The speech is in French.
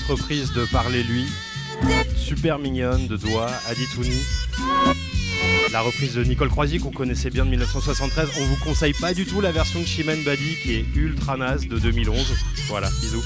reprise de Parlez-lui, super mignonne, de Doigt, Aditouni. La reprise de Nicole Croisy qu'on connaissait bien de 1973. On vous conseille pas du tout la version de Chimène Badi qui est ultra naze de 2011. Voilà, bisous.